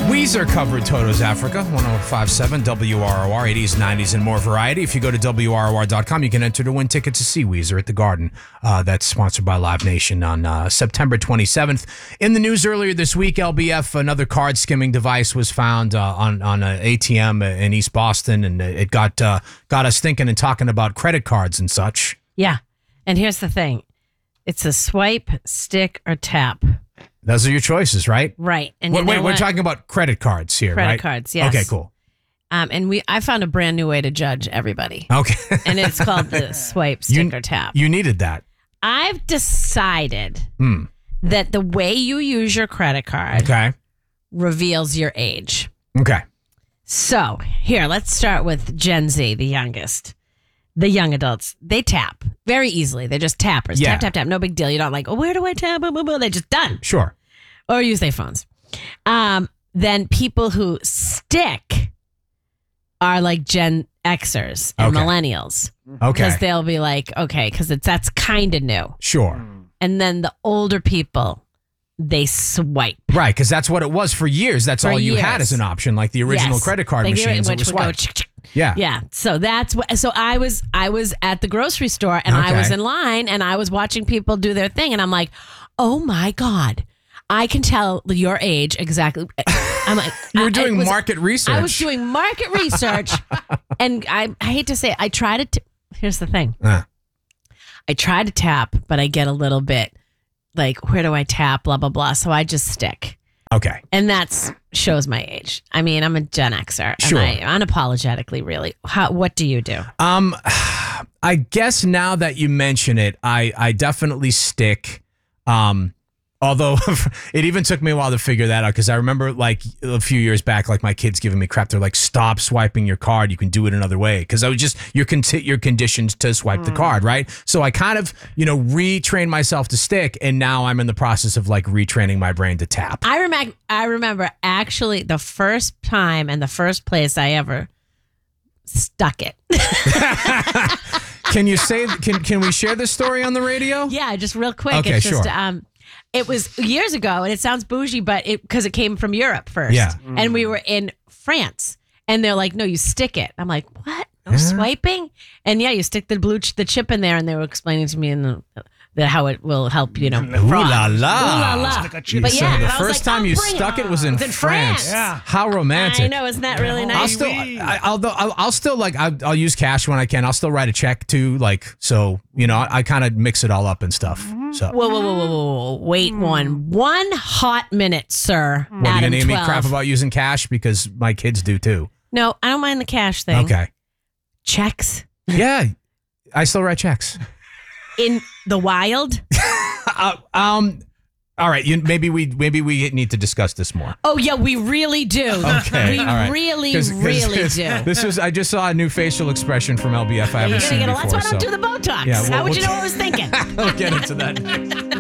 Weezer covered Toto's Africa, 105.7 WROR, 80s, 90s, and more variety. If you go to WROR.com, you can enter to win tickets to see Weezer at the Garden. That's sponsored by Live Nation on September 27th. In the news earlier this week, LBF, another card skimming device was found on an ATM in East Boston, and it got us thinking and talking about credit cards and such. Yeah. And here's the thing. It's a swipe, stick, or tap. Those are your choices, right? Right. And wait, we're talking about credit cards here, right? Credit cards, yes. Okay, cool. And I found a brand new way to judge everybody. Okay. And it's called the swipe, stick, or tap. You needed that. I've decided that the way you use your credit card reveals your age. Okay. So, here, let's start with Gen Z, the youngest. The young adults, they tap very easily. They're just tappers. Yeah. Tap, tap, tap. No big deal. You're not like, oh, where do I tap? They're just done. Sure. Or use their phones. Then people who stick are like Gen Xers and millennials. Okay. Because they'll be like, okay, because that's kind of new. Sure. And then the older people, they swipe. Right, because that's what it was for years. That's all you had as an option, like the original credit card machines. Which would go, yeah. Yeah. So that's what. So I was at the grocery store and I was in line and I was watching people do their thing and I'm like, oh my God, I can tell your age exactly. I'm like, you were doing market research. I was doing market research, and I hate to say it, I try to. Here's the thing. I try to tap, but I get a little bit like, where do I tap? Blah blah blah. So I just stick. Okay. And that shows my age. I mean, I'm a Gen Xer. Sure. And I unapologetically, really. What do you do? I guess now that you mention it, I definitely stick. Although it even took me a while to figure that out because I remember like a few years back, like my kids giving me crap. They're like, stop swiping your card. You can do it another way. Because I was just, you're conditioned to swipe the card, right? So I kind of, retrained myself to stick. And now I'm in the process of like retraining my brain to tap. I remember actually the first time and the first place I ever stuck it. Can you say, can we share this story on the radio? Yeah, just real quick. Okay, it's just, sure. It was years ago, and it sounds bougie, but because it came from Europe first. Yeah. And we were in France, and they're like, no, you stick it. I'm like, what? No swiping? And yeah, you stick the chip in there, and they were explaining to me how it will help, fraud. Ooh la la. Ooh la la. But But yeah, the I was first like, time oh, you bring stuck it was in France. France. Yeah. How romantic. I know, isn't that really nice? I'll still like I'll use cash when I can. I'll still write a check too, like so. I kind of mix it all up and stuff. So Whoa. Wait one hot minute, sir. what, are you gonna give me crap about using cash because my kids do too? No, I don't mind the cash thing. Okay. Checks Yeah, I still write checks. in the wild. All right. Maybe we need to discuss this more. Oh yeah, we really do. Okay. We all right. really do. This was. I just saw a new facial expression from LBF I haven't seen before. That's why I don't so. do the Botox. Yeah, How would you know what I was thinking? We'll get into that next.